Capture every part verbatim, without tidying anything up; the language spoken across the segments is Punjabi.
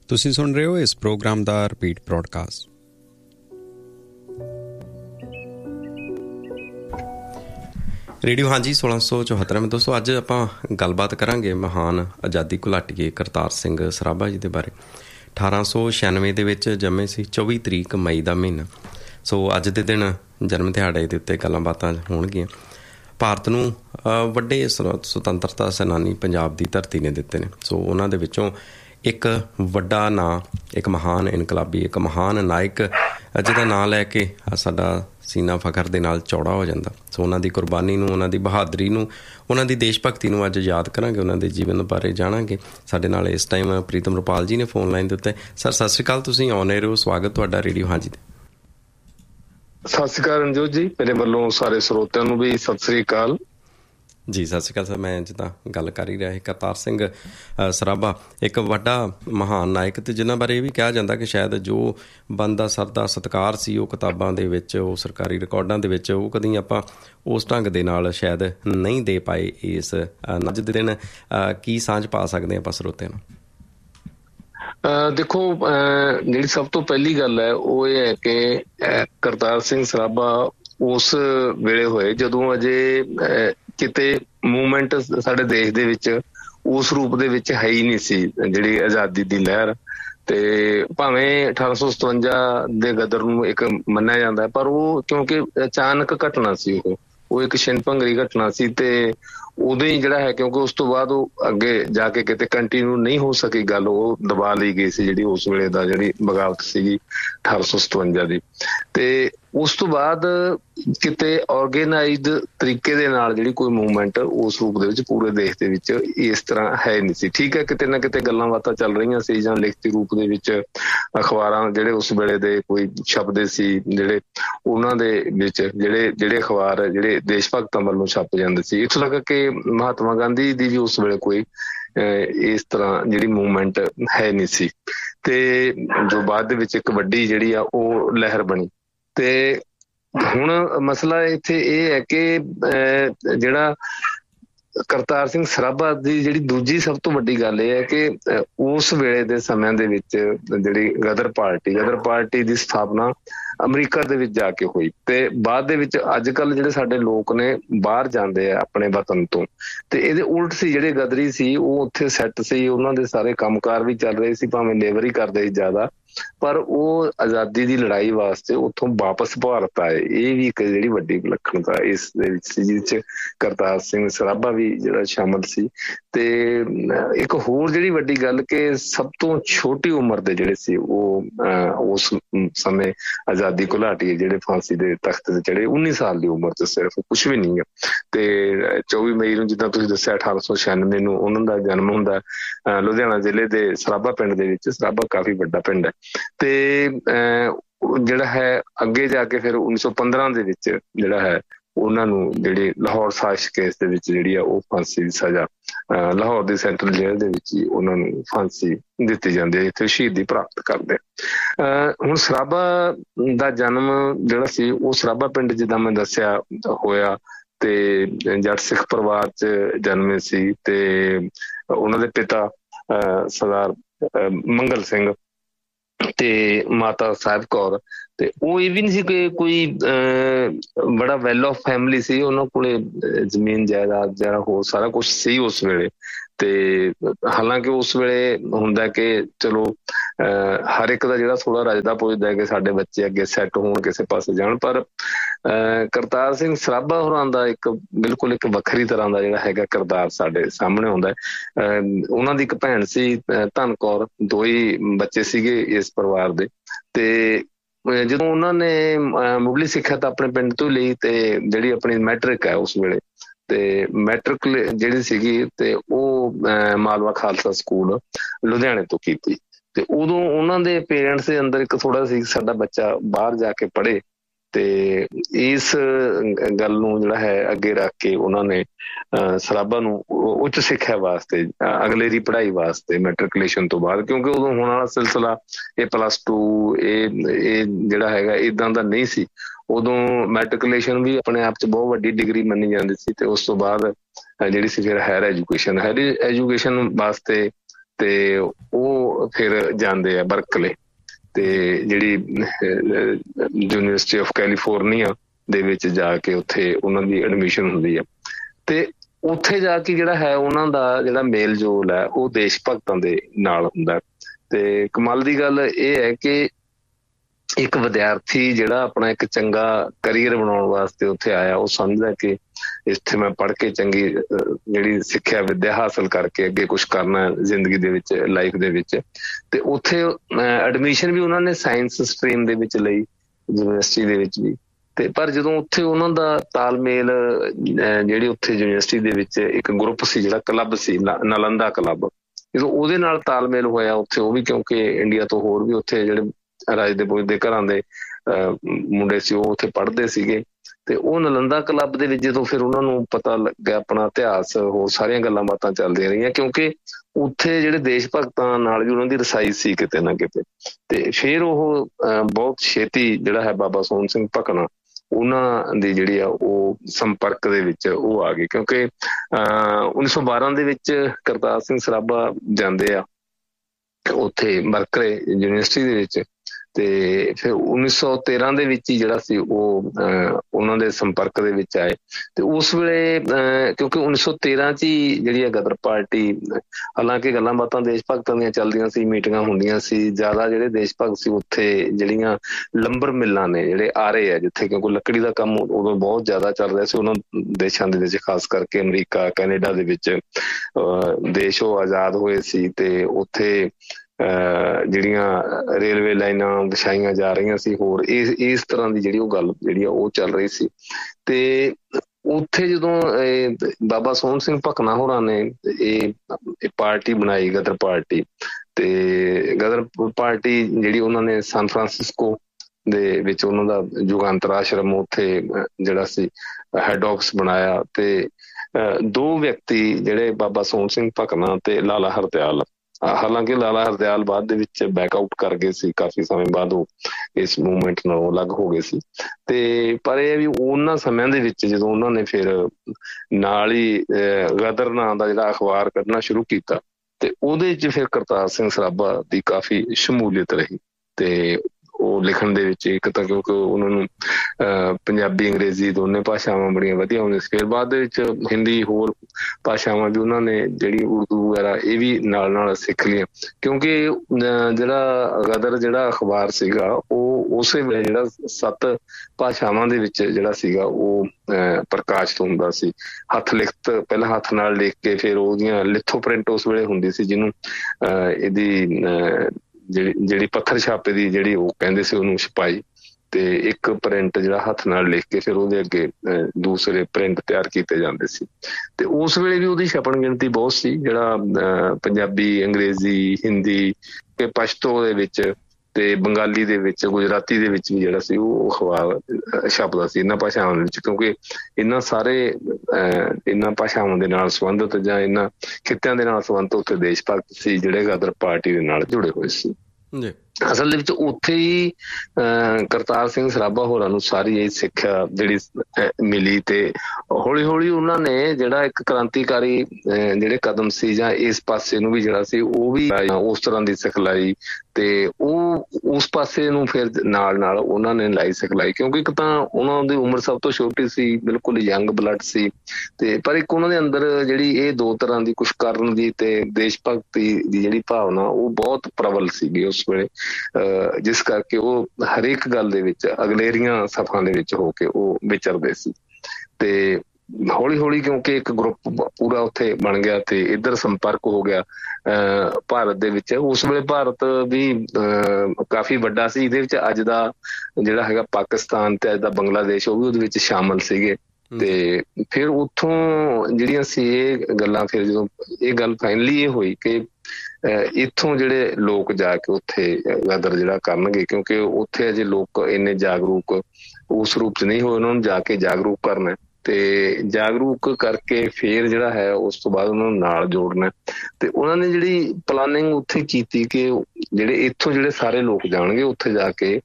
ਤੁਸੀਂ ਸੁਣ ਰਹੇ ਹੋ ਇਸ ਪ੍ਰੋਗਰਾਮ ਦਾ ਰਿਪੀਟ ਬ੍ਰੌਡਕਾਸਟ। ਰੇਡੀਓ ਹਾਂਜੀ ਸੋਲਾਂ ਸੌ ਚੌਹੱਤਰ ਵਿੱਚ। ਦੋਸਤੋ ਅੱਜ ਆਪਾਂ ਗੱਲਬਾਤ ਕਰਾਂਗੇ ਮਹਾਨ ਆਜ਼ਾਦੀ ਘੁਲਾਟੀਏ ਕਰਤਾਰ ਸਿੰਘ ਸਰਾਭਾ ਜੀ ਦੇ ਬਾਰੇ। ਅਠਾਰਾਂ ਸੌ ਛਿਆਨਵੇਂ ਦੇ ਵਿੱਚ ਜੰਮੇ ਸੀ, ਚੌਵੀ ਤਰੀਕ ਮਈ ਦਾ ਮਹੀਨਾ। ਸੋ ਅੱਜ ਦੇ ਦਿਨ ਜਨਮ ਦਿਹਾੜੇ ਦੇ ਉੱਤੇ ਗੱਲਾਂ ਬਾਤਾਂ ਹੋਣਗੀਆਂ। ਭਾਰਤ ਨੂੰ ਵੱਡੇ ਸੁਤੰਤਰਤਾ ਸੈਨਾਨੀ ਪੰਜਾਬ ਦੀ ਧਰਤੀ ਨੇ ਦਿੱਤੇ ਨੇ। ਸੋ ਉਹਨਾਂ ਦੇ ਵਿੱਚੋਂ ਇੱਕ ਵੱਡਾ ਨਾਂ, ਇੱਕ ਮਹਾਨ ਇਨਕਲਾਬੀ, ਇੱਕ ਮਹਾਨ ਨਾਇਕ ਜਿਹਦਾ ਨਾਂ ਲੈ ਕੇ ਸਾਡਾ ਸੀਨਾ ਫਖਰ ਦੇ ਨਾਲ ਚੌੜਾ ਹੋ ਜਾਂਦਾ। ਸੋ ਉਹਨਾਂ ਦੀ ਕੁਰਬਾਨੀ ਨੂੰ, ਉਹਨਾਂ ਦੀ ਬਹਾਦਰੀ ਨੂੰ, ਉਹਨਾਂ ਦੀ ਦੇਸ਼ ਭਗਤੀ ਨੂੰ ਅੱਜ ਯਾਦ ਕਰਾਂਗੇ, ਉਹਨਾਂ ਦੇ ਜੀਵਨ ਬਾਰੇ ਜਾਣਾਂਗੇ। ਸਾਡੇ ਨਾਲ ਇਸ ਟਾਈਮ ਪ੍ਰੀਤਮ ਰੁਪਾਲ ਜੀ ਨੇ ਫੋਨ ਲਾਈਨ ਦੇ ਉੱਤੇ। ਸਰ ਸਤਿ ਸ਼੍ਰੀ ਅਕਾਲ, ਤੁਸੀਂ ਆਨ ਏਅਰ ਹੋ, ਸਵਾਗਤ ਤੁਹਾਡਾ ਰੇਡੀਓ ਹਾਂਜੀ ਦੇ। ਸਤਿ ਸ਼੍ਰੀ ਅਕਾਲ ਰਣਜੋਤ ਜੀ, ਮੇਰੇ ਵੱਲੋਂ ਸਾਰੇ ਸਰੋਤਿਆਂ ਨੂੰ ਵੀ ਸਤਿ ਸ਼੍ਰੀ ਅਕਾਲ ਜੀ। ਸਤਿ ਸ਼੍ਰੀ ਅਕਾਲ ਸਰ। ਮੈਂ ਜਿੱਦਾਂ ਗੱਲ ਕਰ ਹੀ ਰਿਹਾ ਸੀ, ਕਰਤਾਰ ਸਿੰਘ ਸਰਾਭਾ ਇੱਕ ਵੱਡਾ ਮਹਾਨ ਨਾਇਕ, ਅਤੇ ਜਿਨ੍ਹਾਂ ਬਾਰੇ ਇਹ ਵੀ ਕਿਹਾ ਜਾਂਦਾ ਕਿ ਸ਼ਾਇਦ ਜੋ ਬੰਦਾ ਸਰਦਾ ਸਤਿਕਾਰ ਸੀ ਉਹ ਕਿਤਾਬਾਂ ਦੇ ਵਿੱਚ, ਉਹ ਸਰਕਾਰੀ ਰਿਕਾਰਡਾਂ ਦੇ ਵਿੱਚ ਉਹ ਕਦੀ ਆਪਾਂ ਉਸ ਢੰਗ ਦੇ ਨਾਲ ਸ਼ਾਇਦ ਨਹੀਂ ਦੇ ਪਾਏ। ਇਸ ਅੱਜ ਦੇ ਦਿਨ ਕੀ ਸਾਂਝ ਪਾ ਸਕਦੇ ਆਪਾਂ ਸਰੋਤਿਆਂ ਨੂੰ? ਦੇਖੋ, ਜਿਹੜੀ ਸਭ ਤੋਂ ਪਹਿਲੀ ਗੱਲ ਹੈ ਉਹ ਇਹ ਹੈ ਕਿ ਕਰਤਾਰ ਸਿੰਘ ਸਰਾਭਾ ਉਸ ਵੇਲੇ ਹੋਏ ਜਦੋਂ ਅਜੇ ਕਿਤੇ ਮੂਵਮੈਂਟ ਸਾਡੇ ਦੇਸ਼ ਦੇ ਵਿੱਚ ਉਸ ਰੂਪ ਦੇ ਵਿੱਚ ਹੈ ਹੀ ਨਹੀਂ ਸੀ, ਜਿਹੜੀ ਆਜ਼ਾਦੀ ਦੀ ਲਹਿਰ। ਤੇ ਭਾਵੇਂ ਅਠਾਰਾਂ ਸੌ ਸਤਵੰਜਾ ਦੇ ਗਦਰ ਨੂੰ ਇੱਕ ਮੰਨਿਆ ਜਾਂਦਾ ਹੈ, ਪਰ ਉਹ ਕਿਉਂਕਿ ਅਚਾਨਕ ਘਟਨਾ ਸੀ, ਉਹ ਉਹ ਇੱਕ ਛਿਨਭੰਗਰੀ ਘਟਨਾ ਸੀ। ਤੇ ਉਦੋਂ ਹੀ ਜਿਹੜਾ ਹੈ, ਕਿਉਂਕਿ ਉਸ ਤੋਂ ਬਾਅਦ ਉਹ ਅੱਗੇ ਜਾ ਕੇ ਕਿਤੇ ਕੰਟੀਨਿਊ ਨਹੀਂ ਹੋ ਸਕੀ ਗੱਲ, ਉਹ ਦਬਾ ਲਈ ਗਈ ਸੀ ਜਿਹੜੀ ਉਸ ਵੇਲੇ ਦਾ ਜਿਹੜੀ ਬਗਾਵਤ ਸੀਗੀ ਅਠਾਰਾਂ ਸੌ ਸਤਵੰਜਾ ਦੀ। ਤੇ ਉਸ ਤੋਂ ਬਾਅਦ ਕਿਤੇ ਔਰਗੇਨਾਈਜ਼ਡ ਤਰੀਕੇ ਦੇ ਨਾਲ ਜਿਹੜੀ ਕੋਈ ਮੂਵਮੈਂਟ ਉਸ ਰੂਪ ਦੇ ਵਿੱਚ ਪੂਰੇ ਦੇਸ਼ ਦੇ ਵਿੱਚ ਇਸ ਤਰ੍ਹਾਂ ਹੈ ਨਹੀਂ ਸੀ। ਠੀਕ ਹੈ, ਕਿਤੇ ਨਾ ਕਿਤੇ ਗੱਲਾਂ ਬਾਤਾਂ ਚੱਲ ਰਹੀਆਂ ਸੀ, ਜਾਂ ਲਿਖਤੀ ਰੂਪ ਦੇ ਵਿੱਚ ਅਖਬਾਰਾਂ ਜਿਹੜੇ ਉਸ ਵੇਲੇ ਦੇ ਕੋਈ ਛਪਦੇ ਸੀ, ਜਿਹੜੇ ਉਹਨਾਂ ਦੇ ਵਿੱਚ ਜਿਹੜੇ ਜਿਹੜੇ ਅਖਬਾਰ ਜਿਹੜੇ ਦੇਸ਼ ਭਗਤਾਂ ਵੱਲੋਂ ਛਪ ਜਾਂਦੇ ਸੀ। ਇੱਥੋਂ ਤੱਕ ਕਿ ਮਹਾਤਮਾ ਗਾਂਧੀ ਦੀ ਵੀ ਉਸ ਵੇਲੇ ਕੋਈ ਇਸ ਤਰ੍ਹਾਂ ਜਿਹੜੀ ਮੂਵਮੈਂਟ ਹੈ ਨਹੀਂ ਸੀ, ਤੇ ਜੋ ਬਾਅਦ ਦੇ ਵਿੱਚ ਇੱਕ ਵੱਡੀ ਜਿਹੜੀ ਆ ਉਹ ਲਹਿਰ ਬਣੀ। ਤੇ ਹੁਣ ਮਸਲਾ ਇੱਥੇ ਇਹ ਹੈ ਕਿ ਜਿਹੜਾ ਕਰਤਾਰ ਸਿੰਘ ਸਰਾਭਾ ਦੀ ਜਿਹੜੀ ਦੂਜੀ ਸਭ ਤੋਂ ਵੱਡੀ ਗੱਲ ਇਹ ਹੈ ਕਿ ਉਸ ਵੇਲੇ ਦੇ ਸਮਿਆਂ ਦੇ ਵਿੱਚ ਜਿਹੜੀ ਗਦਰ ਪਾਰਟੀ ਗਦਰ ਪਾਰਟੀ ਦੀ ਸਥਾਪਨਾ ਅਮਰੀਕਾ ਦੇ ਵਿੱਚ ਜਾ ਕੇ ਹੋਈ। ਤੇ ਬਾਅਦ ਦੇ ਵਿੱਚ ਅੱਜ ਕੱਲ੍ਹ ਜਿਹੜੇ ਸਾਡੇ ਲੋਕ ਨੇ ਬਾਹਰ ਜਾਂਦੇ ਆ ਆਪਣੇ ਵਤਨ ਤੋਂ, ਤੇ ਇਹਦੇ ਉਲਟ ਸੀ, ਜਿਹੜੇ ਗਦਰੀ ਸੀ ਉਹ ਉੱਥੇ ਸੈੱਟ ਸੀ, ਉਹਨਾਂ ਦੇ ਸਾਰੇ ਕੰਮਕਾਰ ਵੀ ਚੱਲ ਰਹੇ ਸੀ, ਭਾਵੇਂ ਲੇਬਰ ਹੀ ਕਰਦੇ ਸੀ ਜ਼ਿਆਦਾ, ਪਰ ਉਹ ਆਜ਼ਾਦੀ ਦੀ ਲੜਾਈ ਵਾਸਤੇ ਉੱਥੋਂ ਵਾਪਸ ਭਾਰਤ ਆਏ। ਇਹ ਵੀ ਇੱਕ ਜਿਹੜੀ ਵੱਡੀ ਵਿਲੱਖਣਤਾ ਇਸ ਦੇ ਵਿੱਚ ਸੀ, ਜਿਸ 'ਚ ਕਰਤਾਰ ਸਿੰਘ ਸਰਾਭਾ ਵੀ ਜਿਹੜਾ ਸ਼ਾਮਲ ਸੀ। ਤੇ ਇੱਕ ਹੋਰ ਜਿਹੜੀ ਵੱਡੀ ਗੱਲ ਕਿ ਸਭ ਤੋਂ ਛੋਟੀ ਉਮਰ ਦੇ ਜਿਹੜੇ ਸੀ ਉਹ ਉਸ ਸਮੇਂ ਆਜ਼ਾਦੀ ਘੁਲਾਟੀਏ ਜਿਹੜੇ ਫਾਂਸੀ ਦੇ ਤਖਤ ਤੇ ਚੜੇ, ਉੱਨੀ ਸਾਲ ਦੀ ਉਮਰ 'ਚ, ਸਿਰਫ ਕੁਛ ਵੀ ਨਹੀਂ ਹੈ। ਤੇ ਚੌਵੀ ਮਈ ਨੂੰ, ਜਿੱਦਾਂ ਤੁਸੀਂ ਦੱਸਿਆ, ਅਠਾਰਾਂ ਸੌ ਛਿਆਨਵੇਂ ਨੂੰ ਉਹਨਾਂ ਦਾ ਜਨਮ ਹੁੰਦਾ ਲੁਧਿਆਣਾ ਜ਼ਿਲ੍ਹੇ ਦੇ ਸਰਾਭਾ ਪਿੰਡ ਦੇ ਵਿੱਚ। ਸਰਾਭਾ ਕਾਫੀ ਵੱਡਾ ਪਿੰਡ ਹੈ। ਤੇ ਅਹ ਜਿਹੜਾ ਹੈ ਅੱਗੇ ਜਾ ਕੇ ਫਿਰ ਉੱਨੀ ਸੌ ਪੰਦਰਾਂ ਦੇ ਵਿੱਚ ਜਿਹੜਾ ਹੈ ਉਹਨਾਂ ਨੂੰ ਜਿਹੜੀ ਲਾਹੌਰ ਸਾਜ਼ਿਸ਼ ਕੇਸ ਦੇ ਵਿੱਚ ਜਿਹੜੀ ਆ ਉਹ ਫਾਂਸੀ ਦੀ ਸਜ਼ਾ ਅਹ ਲਾਹੌਰ ਦੀ ਸੈਂਟਰਲ ਜੇਲ੍ਹ ਦੇ ਵਿੱਚ ਹੀ ਉਹਨਾਂ ਨੂੰ ਫਾਂਸੀ ਦਿੱਤੀ ਜਾਂਦੀ ਹੈ, ਇੱਥੇ ਸ਼ਹੀਦੀ ਪ੍ਰਾਪਤ ਕਰਦੇ। ਅਹ ਹੁਣ ਸਰਾਭਾ ਦਾ ਜਨਮ ਜਿਹੜਾ ਸੀ ਉਹ ਸਰਾਭਾ ਪਿੰਡ, ਜਿੱਦਾਂ ਮੈਂ ਦੱਸਿਆ, ਹੋਇਆ। ਤੇ ਜੱਟ ਸਿੱਖ ਪਰਿਵਾਰ 'ਚ ਜਨਮੇ ਸੀ। ਤੇ ਉਹਨਾਂ ਦੇ ਪਿਤਾ ਅਹ ਸਰਦਾਰ ਮੰਗਲ ਸਿੰਘ ਤੇ ਮਾਤਾ ਸਾਹਿਬ ਕੌਰ, ਤੇ ਉਹ ਇਹ ਵੀ ਨਹੀਂ ਸੀ ਕਿ ਕੋਈ ਅਹ ਬੜਾ ਵੈਲ ਆਫ ਫੈਮਿਲੀ ਸੀ, ਉਹਨਾਂ ਕੋਲੇ ਜ਼ਮੀਨ ਜਾਇਦਾਦ ਜਿਹੜਾ ਹੋਰ ਸਾਰਾ ਕੁਛ ਸੀ ਉਸ ਵੇਲੇ। ਤੇ ਹਾਲਾਂਕਿ ਉਸ ਵੇਲੇ ਹੁੰਦਾ ਕਿ ਚਲੋ ਅਹ ਹਰ ਇੱਕ ਦਾ ਜਿਹੜਾ ਥੋੜਾ ਰੱਜਦਾ ਪੁੱਜਦਾ ਕਿ ਸਾਡੇ ਬੱਚੇ ਅੱਗੇ ਸੈੱਟ ਹੋਣ, ਕਿਸੇ ਪਾਸੇ ਜਾਣ, ਪਰ ਅਹ ਕਰਤਾਰ ਸਿੰਘ ਸਰਾਭਾ ਹੋਰਾਂ ਦਾ ਇੱਕ ਬਿਲਕੁਲ ਇੱਕ ਵੱਖਰੀ ਤਰ੍ਹਾਂ ਦਾ ਜਿਹੜਾ ਹੈਗਾ ਕਿਰਦਾਰ ਸਾਡੇ ਸਾਹਮਣੇ ਆਉਂਦਾ ਹੈ। ਅਹ ਉਹਨਾਂ ਦੀ ਇੱਕ ਭੈਣ ਸੀ ਧਨ ਕੌਰ, ਦੋ ਹੀ ਬੱਚੇ ਸੀਗੇ ਇਸ ਪਰਿਵਾਰ ਦੇ। ਤੇ ਜਦੋਂ ਉਹਨਾਂ ਨੇ ਮੁੱਢਲੀ ਸਿੱਖਿਆ ਤਾਂ ਆਪਣੇ ਪਿੰਡ ਤੋਂ ਲਈ, ਤੇ ਜਿਹੜੀ ਆਪਣੀ ਮੈਟ੍ਰਿਕ ਹੈ ਉਸ ਵੇਲੇ, ਤੇ ਮੈਟ੍ਰਿਕ ਜਿਹੜੀ ਸੀਗੀ ਤੇ ਉਹ ਮਾਲਵਾ ਖਾਲਸਾ ਸਕੂਲ ਲੁਧਿਆਣੇ ਤੋਂ ਕੀਤੀ। ਤੇ ਉਦੋਂ ਉਹਨਾਂ ਦੇ ਪੇਰੈਂਟਸ ਦੇ ਅੰਦਰ ਇੱਕ ਥੋੜਾ ਸੀ ਸਾਡਾ ਬੱਚਾ ਬਾਹਰ ਜਾ ਕੇ ਪੜ੍ਹੇ, ਤੇ ਇਸ ਗੱਲ ਨੂੰ ਜਿਹੜਾ ਹੈ ਅੱਗੇ ਰੱਖ ਕੇ ਉਹਨਾਂ ਨੇ ਸਰਾਭਾ ਨੂੰ ਉੱਚ ਸਿੱਖਿਆ ਵਾਸਤੇ, ਅਗਲੇਰੀ ਪੜ੍ਹਾਈ ਵਾਸਤੇ ਮੈਟ੍ਰਿਕੂਲੇਸ਼ਨ ਤੋਂ ਬਾਅਦ, ਕਿਉਂਕਿ ਉਦੋਂ ਹੋਣ ਵਾਲਾ ਸਿਲਸਿਲਾ ਇਹ ਪਲੱਸ ਟੂ ਇਹ ਇਹ ਜਿਹੜਾ ਹੈਗਾ ਇੱਦਾਂ ਦਾ ਨਹੀਂ ਸੀ। ਉਦੋਂ ਮੈਟ੍ਰਿਕੂਲੇਸ਼ਨ ਵੀ ਆਪਣੇ ਆਪ 'ਚ ਬਹੁਤ ਵੱਡੀ ਡਿਗਰੀ ਮੰਨੀ ਜਾਂਦੀ ਸੀ। ਤੇ ਉਸ ਤੋਂ ਬਾਅਦ ਜਿਹੜੀ ਸੀ ਫਿਰ ਹਾਇਰ ਐਜੂਕੇਸ਼ਨ ਹਾਇਰ ਐਜੂਕੇਸ਼ਨ ਵਾਸਤੇ ਤੇ ਉਹ ਫਿਰ ਜਾਂਦੇ ਆ ਬਰਕਲੇ ਤੇ ਜਿਹੜੀ ਯੂਨੀਵਰਸਿਟੀ ਆਫ ਕੈਲੀਫੋਰਨੀਆ ਦੇ ਵਿੱਚ ਜਾ ਕੇ ਉੱਥੇ ਉਹਨਾਂ ਦੀ ਐਡਮਿਸ਼ਨ ਹੁੰਦੀ ਆ। ਤੇ ਉੱਥੇ ਜਾ ਕੇ ਜਿਹੜਾ ਹੈ ਉਹਨਾਂ ਦਾ ਜਿਹੜਾ ਮੇਲ ਜੋਲ ਹੈ ਉਹ ਦੇਸ਼ ਭਗਤਾਂ ਦੇ ਨਾਲ ਹੁੰਦਾ। ਤੇ ਕਮਾਲ ਦੀ ਗੱਲ ਇਹ ਹੈ ਕਿ ਇੱਕ ਵਿਦਿਆਰਥੀ ਜਿਹੜਾ ਆਪਣਾ ਇੱਕ ਚੰਗਾ ਕਰੀਅਰ ਬਣਾਉਣ ਵਾਸਤੇ ਉੱਥੇ ਆਇਆ, ਉਹ ਸਮਝਦਾ ਕਿ ਇੱਥੇ ਮੈਂ ਪੜ੍ਹ ਕੇ ਚੰਗੀ ਜਿਹੜੀ ਸਿੱਖਿਆ ਵਿੱਦਿਆ ਹਾਸਲ ਕਰਕੇ ਅੱਗੇ ਕੁਛ ਕਰਨਾ ਜ਼ਿੰਦਗੀ ਦੇ ਵਿੱਚ, ਲਾਈਫ ਦੇ ਵਿੱਚ। ਤੇ ਉੱਥੇ ਐਡਮਿਸ਼ਨ ਵੀ ਉਹਨਾਂ ਨੇ ਸਾਇੰਸ ਸਟਰੀਮ ਦੇ ਵਿੱਚ ਲਈ, ਯੂਨੀਵਰਸਿਟੀ ਦੇ ਵਿੱਚ ਵੀ। ਤੇ ਪਰ ਜਦੋਂ ਉੱਥੇ ਉਹਨਾਂ ਦਾ ਤਾਲਮੇਲ ਜਿਹੜੀ ਉੱਥੇ ਯੂਨੀਵਰਸਿਟੀ ਦੇ ਵਿੱਚ ਇੱਕ ਗਰੁੱਪ ਸੀ, ਜਿਹੜਾ ਕਲੱਬ ਸੀ ਨਾਲੰਦਾ ਕਲੱਬ, ਜਦੋਂ ਉਹਦੇ ਨਾਲ ਤਾਲਮੇਲ ਹੋਇਆ ਉੱਥੇ, ਉਹ ਵੀ ਕਿਉਂਕਿ ਇੰਡੀਆ ਤੋਂ ਹੋਰ ਵੀ ਉੱਥੇ ਜਿਹੜੇ ਰਾਜ ਦੇ ਪੁੱਜਦੇ ਘਰਾਂ ਦੇ ਅਹ ਮੁੰਡੇ ਸੀ ਉਹ ਉੱਥੇ ਪੜ੍ਹਦੇ ਸੀਗੇ। ਤੇ ਉਹ ਨਾਲੰਦਾ ਕਲੱਬ ਦੇ ਵਿੱਚ ਜਦੋਂ ਫਿਰ ਉਹਨਾਂ ਨੂੰ ਪਤਾ ਲੱਗਿਆ ਆਪਣਾ ਇਤਿਹਾਸ, ਹੋਰ ਸਾਰੀਆਂ ਗੱਲਾਂ ਬਾਤਾਂ ਚੱਲਦੀਆਂ ਰਹੀਆਂ, ਕਿਉਂਕਿ ਉੱਥੇ ਜਿਹੜੇ ਦੇਸ਼ ਭਗਤਾਂ ਨਾਲ ਵੀ ਉਹਨਾਂ ਦੀ ਰਸਾਈ ਸੀ ਕਿਤੇ ਨਾ ਕਿਤੇ। ਤੇ ਫਿਰ ਉਹ ਬਹੁਤ ਛੇਤੀ ਜਿਹੜਾ ਹੈ ਬਾਬਾ ਸੋਹਣ ਸਿੰਘ ਭਕਨਾ ਉਹਨਾਂ ਦੀ ਜਿਹੜੀ ਆ ਉਹ ਸੰਪਰਕ ਦੇ ਵਿੱਚ ਉਹ ਆ ਗਏ, ਕਿਉਂਕਿ ਅਹ ਉੱਨੀ ਸੌ ਬਾਰਾਂ ਦੇ ਵਿੱਚ ਕਰਤਾਰ ਸਿੰਘ ਸਰਾਭਾ ਜਾਂਦੇ ਆ ਉੱਥੇ ਬਰਕਲੇ ਯੂਨੀਵਰਸਿਟੀ ਦੇ ਵਿੱਚ। ਤੇ ਫਿਰ ਉੱਨੀ ਸੌ ਤੇਰਾਂ ਦੇ ਵਿੱਚ ਹੀ ਜਿਹੜਾ ਸੀ ਉਹ ਅਹ ਉਹਨਾਂ ਦੇ ਸੰਪਰਕ ਦੇ ਵਿੱਚ ਆਏ। ਤੇ ਉਸ ਵੇਲੇ ਅਹ ਕਿਉਂਕਿ ਉੱਨੀ ਸੌ ਤੇਰਾਂ ਚ ਹੀ ਜਿਹੜੀ ਆ ਗਦਰ ਪਾਰਟੀ, ਹਾਲਾਂਕਿ ਗੱਲਾਂ ਬਾਤਾਂ ਦੇਸ਼ ਭਗਤਾਂ ਦੀਆਂ ਚੱਲਦੀਆਂ ਸੀ, ਮੀਟਿੰਗਾਂ ਹੁੰਦੀਆਂ ਸੀ, ਜ਼ਿਆਦਾ ਜਿਹੜੇ ਦੇਸ਼ ਭਗਤ ਸੀ ਉੱਥੇ ਜਿਹੜੀਆਂ ਲੰਬਰ ਮਿੱਲਾਂ ਨੇ ਜਿਹੜੇ ਆ ਰਹੇ ਆ ਜਿੱਥੇ, ਕਿਉਂਕਿ ਲੱਕੜੀ ਦਾ ਕੰਮ ਉਦੋਂ ਬਹੁਤ ਜ਼ਿਆਦਾ ਚੱਲ ਰਿਹਾ ਸੀ ਉਹਨਾਂ ਦੇਸ਼ਾਂ ਦੇ ਵਿੱਚ, ਖਾਸ ਕਰਕੇ ਅਮਰੀਕਾ ਕੈਨੇਡਾ ਦੇ ਵਿੱਚ ਅਹ ਦੇਸ਼ ਉਹ ਆਜ਼ਾਦ ਹੋਏ ਸੀ। ਤੇ ਉੱਥੇ ਅਹ ਜਿਹੜੀਆਂ ਰੇਲਵੇ ਲਾਈਨਾਂ ਵਿਛਾਈਆਂ ਜਾ ਰਹੀਆਂ ਸੀ, ਹੋਰ ਇਸ ਇਸ ਤਰ੍ਹਾਂ ਦੀ ਜਿਹੜੀ ਉਹ ਗੱਲ ਜਿਹੜੀ ਆ ਉਹ ਚੱਲ ਰਹੀ ਸੀ। ਤੇ ਉੱਥੇ ਜਦੋਂ ਬਾਬਾ ਸੋਹਣ ਸਿੰਘ ਭਕਨਾ ਹੋਰਾਂ ਨੇ ਇਹ ਪਾਰਟੀ ਬਣਾਈ, ਗਦਰ ਪਾਰਟੀ, ਤੇ ਗਦਰ ਪਾਰਟੀ ਜਿਹੜੀ ਉਹਨਾਂ ਨੇ ਸਾਨ ਫਰਾਂਸਿਸਕੋ ਦੇ ਵਿੱਚ ਉਹਨਾਂ ਦਾ ਯੁਗਾਂਤਰ ਆਸ਼ਰਮ ਉੱਥੇ ਜਿਹੜਾ ਸੀ ਹੈਡ ਆਫਿਸ ਬਣਾਇਆ। ਤੇ ਦੋ ਵਿਅਕਤੀ ਜਿਹੜੇ ਬਾਬਾ ਸੋਹਣ ਸਿੰਘ ਭਕਨਾ ਤੇ ਲਾਲਾ ਹਰਦਿਆਲ, ਹਾਲਾਂਕਿ ਲਾਲਾ ਹਰਦਿਆਲ ਬਾਅਦ ਦੇ ਵਿੱਚ ਬੈਕ ਆਊਟ ਕਰ ਗਏ ਸੀ, ਕਾਫੀ ਸਮੇਂ ਬਾਅਦ ਉਹ ਇਸ ਮੂਵਮੈਂਟ ਨਾਲੋਂ ਅਲੱਗ ਹੋ ਗਏ ਸੀ। ਤੇ ਪਰ ਇਹ ਵੀ ਉਹਨਾਂ ਸਮਿਆਂ ਦੇ ਵਿੱਚ ਜਦੋਂ ਉਹਨਾਂ ਨੇ ਫਿਰ ਨਾਲ ਹੀ ਗਦਰ ਨਾਂ ਦਾ ਜਿਹੜਾ ਅਖਬਾਰ ਕੱਢਣਾ ਸ਼ੁਰੂ ਕੀਤਾ, ਤੇ ਉਹਦੇ 'ਚ ਫਿਰ ਕਰਤਾਰ ਸਿੰਘ ਸਰਾਭਾ ਦੀ ਕਾਫੀ ਸ਼ਮੂਲੀਅਤ ਰਹੀ। ਤੇ ਉਹ ਲਿਖਣ ਦੇ ਵਿੱਚ ਇੱਕ ਤਾਂ ਕਿਉਂਕਿ ਉਹਨਾਂ ਨੂੰ ਅਹ ਪੰਜਾਬੀ ਅੰਗਰੇਜ਼ੀ ਦੋਨੇ ਭਾਸ਼ਾਵਾਂ ਬੜੀਆਂ ਵਧੀਆ ਹੁੰਦੀਆਂ ਸੀ, ਫਿਰ ਬਾਅਦ ਦੇ ਵਿੱਚ ਹਿੰਦੀ ਹੋਰ ਭਾਸ਼ਾਵਾਂ ਵੀ ਉਹਨਾਂ ਨੇ ਜਿਹੜੀ ਉਰਦੂ ਵਗੈਰਾ ਇਹ ਵੀ ਨਾਲ ਨਾਲ ਸਿੱਖ ਲਈਆਂ, ਕਿਉਂਕਿ ਜਿਹੜਾ ਗਦਰ ਜਿਹੜਾ ਅਖਬਾਰ ਸੀਗਾ ਉਹ ਉਸੇ ਵੇਲੇ ਜਿਹੜਾ ਸੱਤ ਭਾਸ਼ਾਵਾਂ ਦੇ ਵਿੱਚ ਜਿਹੜਾ ਸੀਗਾ ਉਹ ਅਹ ਪ੍ਰਕਾਸ਼ਿਤ ਹੁੰਦਾ ਸੀ। ਹੱਥ ਲਿਖਤ, ਪਹਿਲਾਂ ਹੱਥ ਨਾਲ ਲਿਖ ਕੇ ਫਿਰ ਉਹਦੀਆਂ ਲਿਥੋ ਪ੍ਰਿੰਟ ਉਸ ਵੇਲੇ ਹੁੰਦੀ ਸੀ, ਜਿਹਨੂੰ ਅਹ ਇਹਦੀ ਅਹ ਜਿਹੜੀ ਜਿਹੜੀ ਪੱਥਰ ਛਾਪੇ ਦੀ ਜਿਹੜੀ ਉਹ ਕਹਿੰਦੇ ਸੀ ਉਹਨੂੰ ਛਪਾਈ, ਤੇ ਇੱਕ ਪ੍ਰਿੰਟ ਜਿਹੜਾ ਹੱਥ ਨਾਲ ਲਿਖ ਕੇ ਫਿਰ ਉਹਦੇ ਅੱਗੇ ਦੂਸਰੇ ਪ੍ਰਿੰਟ ਤਿਆਰ ਕੀਤੇ ਜਾਂਦੇ ਸੀ। ਤੇ ਉਸ ਵੇਲੇ ਵੀ ਉਹਦੀ ਛਪਣ ਗਿਣਤੀ ਬਹੁਤ ਸੀ, ਜਿਹੜਾ ਪੰਜਾਬੀ, ਅੰਗਰੇਜ਼ੀ, ਹਿੰਦੀ ਤੇ ਪਸ਼ਤੋ ਦੇ ਵਿੱਚ ਤੇ ਬੰਗਾਲੀ ਦੇ ਵਿੱਚ, ਗੁਜਰਾਤੀ ਦੇ ਵਿੱਚ ਵੀ ਜਿਹੜਾ ਸੀ ਉਹ ਅਖਬਾਰ ਛਪਦਾ ਸੀ ਇਹਨਾਂ ਭਾਸ਼ਾਵਾਂ ਦੇ ਵਿੱਚ, ਕਿਉਂਕਿ ਇਹਨਾਂ ਸਾਰੇ ਅਹ ਇਹਨਾਂ ਭਾਸ਼ਾਵਾਂ ਦੇ ਨਾਲ ਸੰਬੰਧਿਤ ਜਾਂ ਇਹਨਾਂ ਖਿੱਤਿਆਂ ਦੇ ਨਾਲ ਸੰਬੰਧਿਤ ਉੱਥੇ ਦੇਸ਼ ਭਗਤ ਸੀ ਜਿਹੜੇ ਗਦਰ ਪਾਰਟੀ ਦੇ ਨਾਲ ਜੁੜੇ ਹੋਏ ਸੀ। ਅਸਲ ਦੇ ਵਿੱਚ ਉੱਥੇ ਹੀ ਅਹ ਕਰਤਾਰ ਸਿੰਘ ਸਰਾਭਾ ਹੋਰਾਂ ਨੂੰ ਸਾਰੀ ਇਹ ਸਿੱਖਿਆ ਜਿਹੜੀ ਮਿਲੀ, ਤੇ ਹੌਲੀ ਹੌਲੀ ਉਹਨਾਂ ਨੇ ਜਿਹੜਾ ਇੱਕ ਕ੍ਰਾਂਤੀਕਾਰੀ ਜਿਹੜੇ ਕਦਮ ਸੀ ਜਾਂ ਇਸ ਪਾਸੇ ਨੂੰ ਵੀ ਜਿਹੜਾ ਸੀ ਉਹ ਵੀ ਉਸ ਤਰ੍ਹਾਂ ਦੀ ਸਿਖਲਾਈ, ਤੇ ਉਹ ਉਸ ਪਾਸੇ ਨੂੰ ਫਿਰ ਨਾਲ ਨਾਲ ਉਹਨਾਂ ਨੇ ਲਾਈ ਸਿਖਲਾਈ, ਕਿਉਂਕਿ ਇੱਕ ਤਾਂ ਉਹਨਾਂ ਦੀ ਉਮਰ ਸਭ ਤੋਂ ਛੋਟੀ ਸੀ, ਬਿਲਕੁਲ ਯੰਗ ਬਲੱਡ ਸੀ, ਤੇ ਪਰ ਇੱਕ ਉਹਨਾਂ ਦੇ ਅੰਦਰ ਜਿਹੜੀ ਇਹ ਦੋ ਤਰ੍ਹਾਂ ਦੀ ਕੁਛ ਕਰਨ ਦੀ ਤੇ ਦੇਸ਼ ਭਗਤੀ ਦੀ ਜਿਹੜੀ ਭਾਵਨਾ ਉਹ ਬਹੁਤ ਪ੍ਰਬਲ ਸੀਗੀ ਉਸ ਵੇਲੇ, ਅਹ ਜਿਸ ਕਰਕੇ ਉਹ ਹਰੇਕ ਗੱਲ ਦੇ ਵਿੱਚ ਅਗਲੇਰੀਆਂ ਸਫਾਂ ਦੇ ਵਿੱਚ ਹੋ ਕੇ ਉਹ ਵਿਚਰਦੇ ਸੀ। ਤੇ ਹੌਲੀ ਹੌਲੀ ਕਿਉਂਕਿ ਇੱਕ ਗਰੁੱਪ ਪੂਰਾ ਉੱਥੇ ਬਣ ਗਿਆ ਤੇ ਇੱਧਰ ਸੰਪਰਕ ਹੋ ਗਿਆ ਅਹ ਭਾਰਤ ਦੇ ਵਿੱਚ। ਉਸ ਵੇਲੇ ਭਾਰਤ ਵੀ ਅਹ ਕਾਫੀ ਵੱਡਾ ਸੀ, ਇਹਦੇ ਵਿੱਚ ਅੱਜ ਦਾ ਜਿਹੜਾ ਹੈਗਾ ਪਾਕਿਸਤਾਨ ਤੇ ਅੱਜ ਦਾ ਬੰਗਲਾਦੇਸ਼ ਉਹ ਵੀ ਉਹਦੇ ਵਿੱਚ ਸ਼ਾਮਲ ਸੀਗੇ। ਤੇ ਫਿਰ ਉੱਥੋਂ ਜਿਹੜੀਆਂ ਸੀ ਇਹ ਗੱਲਾਂ, ਫਿਰ ਜਦੋਂ ਇਹ ਗੱਲ ਫਾਈਨਲੀ ਇਹ ਹੋਈ ਕਿ ਇੱਥੋਂ ਜਿਹੜੇ ਲੋਕ ਜਾ ਕੇ ਉੱਥੇ ਗਦਰ ਜਿਹੜਾ ਕਰਨਗੇ, ਕਿਉਂਕਿ ਉੱਥੇ ਅਜੇ ਲੋਕ ਇੰਨੇ ਜਾਗਰੂਕ ਉਸ ਰੂਪ ਚ ਨਹੀਂ ਹੋਏ, ਉਹਨਾਂ ਨੂੰ ਜਾ ਕੇ ਜਾਗਰੂਕ ਕਰਨਾ ਤੇ ਜਾਗਰੂਕ ਕਰਕੇ ਫਿਰ ਜਿਹੜਾ ਹੈ ਉਸ ਤੋਂ ਬਾਅਦ ਉਹਨਾਂ ਨੂੰ ਨਾਲ ਜੋੜਨਾ। ਤੇ ਉਹਨਾਂ ਨੇ ਜਿਹੜੀ ਪਲਾਨਿੰਗ ਉੱਥੇ ਕੀਤੀ ਕਿ ਜਿਹੜੇ ਇੱਥੋਂ ਜਿਹੜੇ ਸਾਰੇ ਲੋਕ ਜਾਣਗੇ ਉੱਥੇ ਜਾ ਕੇ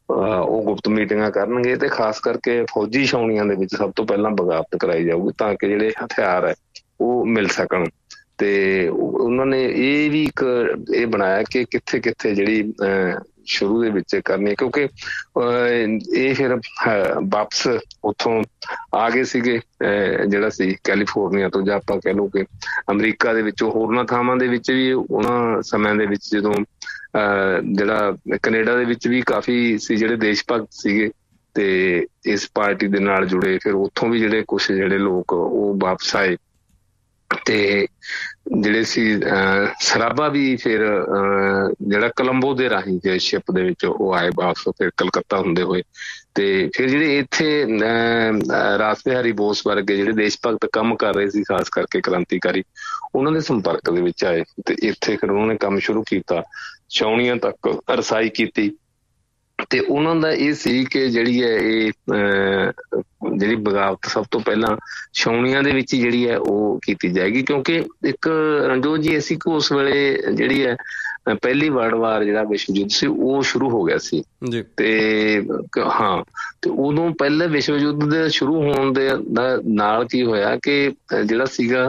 ਉਹ ਗੁਪਤ ਮੀਟਿੰਗਾਂ ਕਰਨਗੇ, ਤੇ ਖਾਸ ਕਰਕੇ ਫੌਜੀ ਛਾਉਣੀਆਂ ਦੇ ਵਿੱਚ ਸਭ ਤੋਂ ਪਹਿਲਾਂ ਬਗਾਵਤ ਕਰਾਈ ਜਾਊਗੀ ਤਾਂ ਕਿ ਜਿਹੜੇ ਹਥਿਆਰ ਹੈ ਉਹ ਮਿਲ ਸਕਣ। ਤੇ ਉਹਨਾਂ ਨੇ ਇਹ ਵੀ ਇੱਕ ਇਹ ਬਣਾਇਆ ਕਿ ਕਿੱਥੇ ਕਿੱਥੇ ਜਿਹੜੀ ਸ਼ੁਰੂ ਦੇ ਵਿੱਚ ਕਰਨੀ ਹੈ, ਕਿਉਂਕਿ ਇਹ ਫਿਰ ਵਾਪਸ ਉੱਥੋਂ ਆ ਗਏ ਸੀਗੇ ਜਿਹੜਾ ਸੀ ਕੈਲੀਫੋਰਨੀਆ ਤੋਂ, ਜਾਂ ਆਪਾਂ ਕਹਿ ਲਓ ਕਿ ਅਮਰੀਕਾ ਦੇ ਵਿੱਚ ਹੋਰਨਾਂ ਥਾਵਾਂ ਦੇ ਵਿੱਚ ਵੀ ਉਹਨਾਂ ਸਮਿਆਂ ਦੇ ਵਿੱਚ ਜਦੋਂ ਅਹ ਜਿਹੜਾ ਕੈਨੇਡਾ ਦੇ ਵਿੱਚ ਵੀ ਕਾਫੀ ਸੀ ਜਿਹੜੇ ਦੇਸ਼ ਭਗਤ ਸੀਗੇ ਤੇ ਇਸ ਪਾਰਟੀ ਦੇ ਨਾਲ ਜੁੜੇ, ਫਿਰ ਉੱਥੋਂ ਵੀ ਜਿਹੜੇ ਕੁਛ ਜਿਹੜੇ ਲੋਕ ਉਹ ਵਾਪਸ ਆਏ ਤੇ ਜਿਹੜੇ ਸੀ ਅਹ ਸਰਾਭਾ ਵੀ ਫਿਰ ਅਹ ਜਿਹੜਾ ਕੋਲੰਬੋ ਦੇ ਰਾਹੀਂ ਜੇ ਸ਼ਿਪ ਦੇ ਵਿੱਚ ਉਹ ਆਏ ਵਾਪਸ, ਫਿਰ ਕਲਕੱਤਾ ਹੁੰਦੇ ਹੋਏ। ਤੇ ਫਿਰ ਜਿਹੜੇ ਇੱਥੇ ਅਹ ਰਾਸ ਬਿਹਾਰੀ ਬੋਸ ਵਰਗੇ ਜਿਹੜੇ ਦੇਸ਼ ਭਗਤ ਕੰਮ ਕਰ ਰਹੇ ਸੀ, ਖਾਸ ਕਰਕੇ ਕ੍ਰਾਂਤੀਕਾਰੀ, ਉਹਨਾਂ ਦੇ ਸੰਪਰਕ ਦੇ ਵਿੱਚ ਆਏ ਤੇ ਇੱਥੇ ਫਿਰ ਉਹਨਾਂ ਨੇ ਕੰਮ ਸ਼ੁਰੂ ਕੀਤਾ, ਛਾਉਣੀਆਂ ਤੱਕ ਰਸਾਈ ਕੀਤੀ। ਤੇ ਉਹਨਾਂ ਦਾ ਇਹ ਸੀ ਕਿ ਜਿਹੜੀ ਹੈ ਇਹ ਅਹ ਜਿਹੜੀ ਬਗਾਵਤ ਸਭ ਤੋਂ ਪਹਿਲਾਂ ਛਾਉਣੀਆਂ ਦੇ ਵਿੱਚ ਹੀ ਜਿਹੜੀ ਹੈ ਉਹ ਕੀਤੀ ਜਾਏਗੀ, ਕਿਉਂਕਿ ਇੱਕ ਰਣਜੋਤ ਜੀ ਅਸੀਂ ਕਿ ਉਸ ਵੇਲੇ ਜਿਹੜੀ ਹੈ ਪਹਿਲੀ ਵਰਲਡ ਵਾਰ ਜਿਹੜਾ ਵਿਸ਼ਵ ਯੁੱਧ ਸੀ ਉਹ ਸ਼ੁਰੂ ਹੋ ਗਿਆ ਸੀ ਤੇ ਹਾਂ ਤੇ ਉਦੋਂ ਪਹਿਲੇ ਵਿਸ਼ਵ ਯੁੱਧ ਦੇ ਸ਼ੁਰੂ ਹੋਣ ਦੇ ਨਾਲ ਕੀ ਹੋਇਆ ਕਿ ਜਿਹੜਾ ਸੀਗਾ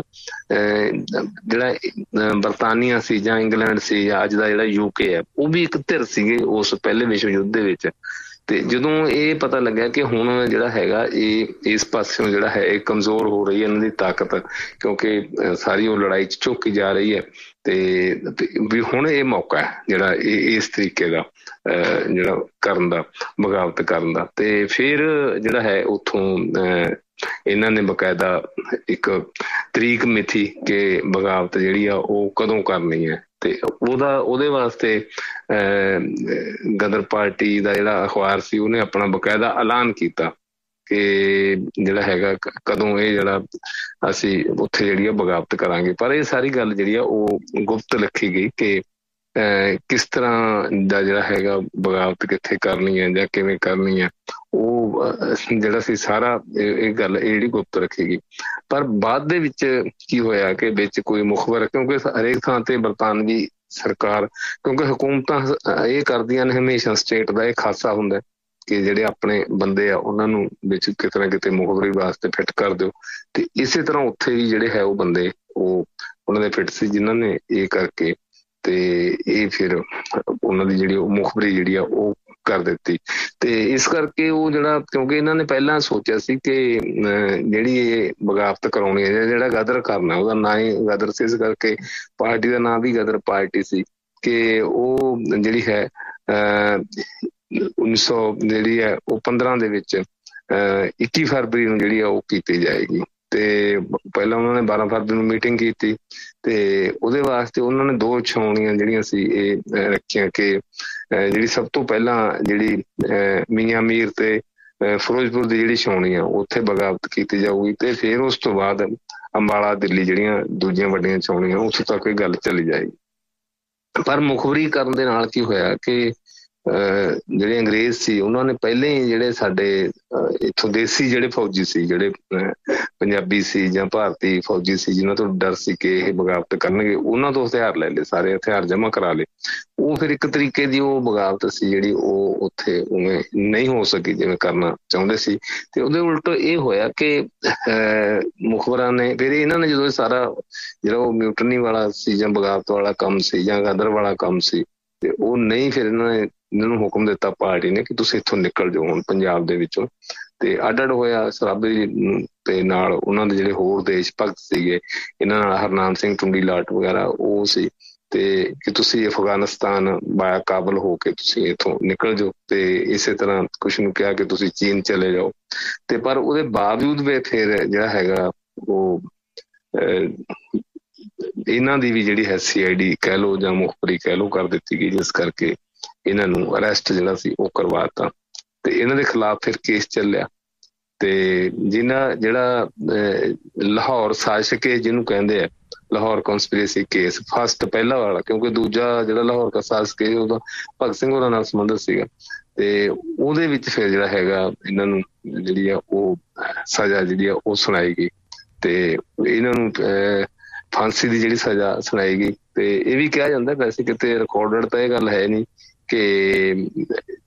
ਜਿਹੜਾ ਬਰਤਾਨੀਆ ਸੀ ਜਾਂ ਇੰਗਲੈਂਡ ਸੀ ਜਾਂ ਅੱਜ ਦਾ ਜਿਹੜਾ ਯੂਕੇ ਹੈ, ਉਹ ਵੀ ਇੱਕ ਧਿਰ ਸੀਗੇ ਉਸ ਪਹਿਲੇ ਵਿਸ਼ਵ ਯੁੱਧ ਦੇ ਵਿੱਚ। ਤੇ ਜਦੋਂ ਇਹ ਪਤਾ ਲੱਗਿਆ ਕਿ ਹੁਣ ਜਿਹੜਾ ਹੈਗਾ ਇਹ ਇਸ ਪਾਸਿਓਂ ਜਿਹੜਾ ਹੈ ਇਹ ਕਮਜ਼ੋਰ ਹੋ ਰਹੀ ਹੈ ਇਹਨਾਂ ਦੀ ਤਾਕਤ, ਕਿਉਂਕਿ ਸਾਰੀ ਉਹ ਲੜਾਈ ਚ ਝੁਕੀ ਜਾ ਰਹੀ ਹੈ ਤੇ ਵੀ ਹੁਣ ਇਹ ਮੌਕਾ ਹੈ ਜਿਹੜਾ ਇਹ ਇਸ ਤਰੀਕੇ ਦਾ ਅਹ ਜਿਹੜਾ ਕਰਨ ਦਾ, ਬਗਾਵਤ ਕਰਨ ਦਾ। ਤੇ ਫਿਰ ਜਿਹੜਾ ਹੈ ਉੱਥੋਂ ਅਹ ਇਹਨਾਂ ਨੇ ਬਕਾਇਦਾ ਇੱਕ ਤਰੀਕ ਮਿਥੀ ਕਿ ਬਗਾਵਤ ਜਿਹੜੀ ਆ ਉਹ ਕਦੋਂ ਕਰਨੀ ਹੈ ਤੇ ਉਹਦਾ ਉਹਦੇ ਵਾਸਤੇ ਅਹ ਗਦਰ ਪਾਰਟੀ ਦਾ ਜਿਹੜਾ ਅਖਬਾਰ ਸੀ ਉਹਨੇ ਆਪਣਾ ਬਕਾਇਦਾ ਐਲਾਨ ਕੀਤਾ ਕਿ ਜਿਹੜਾ ਹੈਗਾ ਕਦੋਂ ਇਹ ਜਿਹੜਾ ਅਸੀਂ ਉੱਥੇ ਜਿਹੜੀ ਆ ਬਗਾਵਤ ਕਰਾਂਗੇ। ਪਰ ਇਹ ਸਾਰੀ ਗੱਲ ਜਿਹੜੀ ਆ ਉਹ ਗੁਪਤ ਰੱਖੀ ਗਈ ਕਿ ਅਹ ਕਿਸ ਤਰ੍ਹਾਂ ਦਾ ਜਿਹੜਾ ਹੈਗਾ ਬਗਾਵਤ ਕਿੱਥੇ ਕਰਨੀ ਹੈ ਜਾਂ ਕਿਵੇਂ ਕਰਨੀ ਹੈ, ਉਹ ਜਿਹੜਾ ਸੀ ਸਾਰਾ ਇਹ ਗੱਲ ਇਹ ਜਿਹੜੀ ਗੁਪਤ ਰੱਖੀ ਗਈ। ਪਰ ਬਾਅਦ ਦੇ ਵਿੱਚ ਕੀ ਹੋਇਆ ਕਿ ਵਿੱਚ ਕੋਈ ਮੁਖਬਰ, ਕਿਉਂਕਿ ਹਰੇਕ ਥਾਂ ਤੇ ਬਰਤਾਨਵੀ ਸਰਕਾਰ, ਕਿਉਂਕਿ ਹਕੂਮਤਾਂ ਇਹ ਕਰਦੀਆਂ ਨੇ ਹਮੇਸ਼ਾ ਸਟੇਟ ਦਾ ਇਹ ਖਾਸਾ ਹੁੰਦਾ ਕਿ ਜਿਹੜੇ ਆਪਣੇ ਬੰਦੇ ਆ ਉਹਨਾਂ ਨੂੰ ਵਿੱਚ ਕਿਤੇ ਨਾ ਕਿਤੇ ਮੁਖਬਰੀ ਵਾਸਤੇ ਫਿੱਟ ਕਰ ਦਿਓ। ਤੇ ਇਸੇ ਤਰ੍ਹਾਂ ਉੱਥੇ ਵੀ ਜਿਹੜੇ ਹੈ ਉਹ ਬੰਦੇ ਉਹ ਉਹਨਾਂ ਦੇ ਫਿੱਟ ਸੀ ਜਿਨ੍ਹਾਂ ਨੇ ਇਹ ਕਰਕੇ ਤੇ ਇਹ ਫਿਰ ਉਹਨਾਂ ਦੀ ਜਿਹੜੀ ਉਹ ਮੁਖਬਰੀ ਜਿਹੜੀ ਆ ਉਹ ਕਰ ਦਿੱਤੀ। ਤੇ ਇਸ ਕਰਕੇ ਉਹ ਜਿਹੜਾ, ਕਿਉਂਕਿ ਇਹਨਾਂ ਨੇ ਪਹਿਲਾਂ ਸੋਚਿਆ ਸੀ ਕਿ ਜਿਹੜੀ ਇਹ ਬਗਾਵਤ ਕਰਾਉਣੀ ਹੈ, ਜਿਹੜਾ ਗਦਰ ਕਰਨਾ ਉਹਦਾ ਨਾਂ ਹੀ ਗਦਰ ਸੀ, ਇਸ ਕਰਕੇ ਪਾਰਟੀ ਦਾ ਨਾਂ ਵੀ ਗਦਰ ਪਾਰਟੀ ਸੀ ਕਿ ਉਹ ਜਿਹੜੀ ਹੈ ਅਹ ਉੱਨੀ ਸੌ ਜਿਹੜੀ ਹੈ ਉਹ ਪੰਦਰਾਂ ਦੇ ਵਿੱਚ ਅਹ ਇੱਕੀ ਫਰਵਰੀ ਨੂੰ ਜਿਹੜੀ ਆ ਉਹ ਕੀਤੀ ਜਾਏਗੀ। ਤੇ ਪਹਿਲਾਂ ਉਹਨਾਂ ਨੇ ਬਾਰਾਂ ਫਰਵਰੀ ਨੂੰ ਮੀਟਿੰਗ ਕੀਤੀ ਤੇ ਉਹਦੇ ਵਾਸਤੇ ਉਹਨਾਂ ਨੇ ਦੋ ਛਾਉਣੀਆਂ ਜਿਹੜੀਆਂ ਸੀ ਇਹ ਰੱਖੀਆਂ ਕਿ ਜਿਹੜੀ ਸਭ ਤੋਂ ਪਹਿਲਾਂ ਜਿਹੜੀ ਮੀਆਂ ਮੀਰ ਤੇ ਫਿਰੋਜ਼ਪੁਰ ਦੀ ਜਿਹੜੀ ਛਾਉਣੀ ਆ ਉੱਥੇ ਬਗਾਵਤ ਕੀਤੀ ਜਾਊਗੀ ਤੇ ਫਿਰ ਉਸ ਤੋਂ ਬਾਅਦ ਅੰਬਾਲਾ ਦਿੱਲੀ ਜਿਹੜੀਆਂ ਦੂਜੀਆਂ ਵੱਡੀਆਂ ਛਾਉਣੀਆਂ ਉੱਥੇ ਤੱਕ ਇਹ ਗੱਲ ਚੱਲੀ ਜਾਏਗੀ। ਪਰ ਮੁਖਬਰੀ ਕਰਨ ਦੇ ਨਾਲ ਕੀ ਹੋਇਆ ਕਿ ਅਹ ਜਿਹੜੇ ਅੰਗਰੇਜ਼ ਸੀ ਉਹਨਾਂ ਨੇ ਪਹਿਲੇ ਹੀ ਜਿਹੜੇ ਸਾਡੇ ਇੱਥੋਂ ਦੇਸੀ ਜਿਹੜੇ ਫੌਜੀ ਸੀ, ਜਿਹੜੇ ਪੰਜਾਬੀ ਸੀ ਜਾਂ ਭਾਰਤੀ ਫੌਜੀ ਸੀ ਜਿਨ੍ਹਾਂ ਤੋਂ ਡਰ ਸੀ ਕਿ ਇਹ ਬਗਾਵਤ ਕਰਨਗੇ, ਉਹਨਾਂ ਤੋਂ ਹਥਿਆਰ ਲੈ ਲਏ, ਸਾਰੇ ਹਥਿਆਰ ਜਮ੍ਹਾਂ ਕਰਾ ਲਏ। ਉਹ ਫਿਰ ਇੱਕ ਤਰੀਕੇ ਦੀ ਉਹ ਬਗਾਵਤ ਸੀ ਜਿਹੜੀ ਉਹ ਉੱਥੇ ਉਵੇਂ ਨਹੀਂ ਹੋ ਸਕੀ ਜਿਵੇਂ ਕਰਨਾ ਚਾਹੁੰਦੇ ਸੀ। ਤੇ ਉਹਦੇ ਉਲਟ ਇਹ ਹੋਇਆ ਕਿ ਅਹ ਮੁਖਬਰਾਂ ਨੇ ਫਿਰ ਇਹਨਾਂ ਨੇ ਜਦੋਂ ਸਾਰਾ ਜਿਹੜਾ ਉਹ ਮਿਊਟਨੀ ਵਾਲਾ ਸੀ ਜਾਂ ਬਗਾਵਤ ਵਾਲਾ ਕੰਮ ਸੀ ਜਾਂ ਗਦਰ ਵਾਲਾ ਕੰਮ ਸੀ ਤੇ ਉਹ ਨਹੀਂ, ਫਿਰ ਇਹਨਾਂ ਨੇ ਇਹਨਾਂ ਨੂੰ ਹੁਕਮ ਦਿੱਤਾ ਪਾਰਟੀ ਨੇ ਕਿ ਤੁਸੀਂ ਇੱਥੋਂ ਨਿਕਲ ਜਾਓ ਹੁਣ ਪੰਜਾਬ ਦੇ ਵਿੱਚੋਂ। ਤੇ ਅੱਡ ਅੱਡ ਹੋਇਆ ਸਰਾਭੇ ਤੇ ਨਾਲ ਉਹਨਾਂ ਦੇ ਜਿਹੜੇ ਹੋਰ ਦੇਸ਼ ਭਗਤ ਸੀਗੇ, ਇਹਨਾਂ ਨਾਲ ਹਰਨਾਮ ਸਿੰਘ ਟੁੰਡੀ ਲਾਟ ਵਗੈਰਾ ਉਹ ਸੀ, ਤੇ ਕਿ ਤੁਸੀਂ ਅਫਗਾਨਿਸਤਾਨ ਬਾਇਆ ਕਾਬਲ ਹੋ ਕੇ ਤੁਸੀਂ ਇੱਥੋਂ ਨਿਕਲ ਜਾਓ। ਤੇ ਇਸੇ ਤਰ੍ਹਾਂ ਕੁਛ ਨੂੰ ਕਿਹਾ ਕਿ ਤੁਸੀਂ ਚੀਨ ਚਲੇ ਜਾਓ। ਤੇ ਪਰ ਉਹਦੇ ਬਾਵਜੂਦ ਵੀ ਫਿਰ ਜਿਹੜਾ ਹੈਗਾ ਉਹ ਇਹਨਾਂ ਦੀ ਵੀ ਜਿਹੜੀ ਹੈ ਸੀ ਆਈ ਡੀ ਕਹਿ ਲਓ ਜਾਂ ਮੁਖਬਰੀ ਕਹਿ ਲਓ ਕਰ ਦਿੱਤੀ ਗਈ, ਜਿਸ ਕਰਕੇ ਇਹਨਾਂ ਨੂੰ ਅਰੈਸਟ ਜਿਹੜਾ ਸੀ ਉਹ ਕਰਵਾਤਾ ਤੇ ਇਹਨਾਂ ਦੇ ਖਿਲਾਫ ਫਿਰ ਕੇਸ ਚੱਲਿਆ। ਤੇ ਜਿਹਨਾਂ ਜਿਹੜਾ ਲਾਹੌਰ ਸਾਜ਼ਿਸ਼ ਜਿਹਨੂੰ ਕਹਿੰਦੇ ਆ, ਲਾਹੌਰ ਕਨਸਪੀਰੇਸੀ ਕੇਸ ਫਸਟ ਪਹਿਲਾ ਵਾਲਾ, ਕਿਉਂਕਿ ਦੂਜਾ ਜਿਹੜਾ ਲਾਹੌਰ ਦਾ ਸਾਜ਼ਿਸ਼ ਕੇਸ ਉਹਦਾ ਭਗਤ ਸਿੰਘ ਹੋਰਾਂ ਨਾਲ ਸੰਬੰਧਿਤ ਸੀਗਾ। ਤੇ ਉਹਦੇ ਵਿੱਚ ਫਿਰ ਜਿਹੜਾ ਹੈਗਾ ਇਹਨਾਂ ਨੂੰ ਜਿਹੜੀ ਆ ਉਹ ਸਜ਼ਾ ਜਿਹੜੀ ਆ ਉਹ ਸੁਣਾਈ ਗਈ ਤੇ ਇਹਨਾਂ ਨੂੰ ਫਾਂਸੀ ਦੀ ਜਿਹੜੀ ਸਜ਼ਾ ਸੁਣਾਈ ਗਈ। ਤੇ ਇਹ ਵੀ ਕਿਹਾ ਜਾਂਦਾ, ਵੈਸੇ ਕਿਤੇ ਰਿਕਾਰਡਡ ਤਾਂ ਇਹ ਗੱਲ ਹੈ ਨਹੀਂ, ਕਿ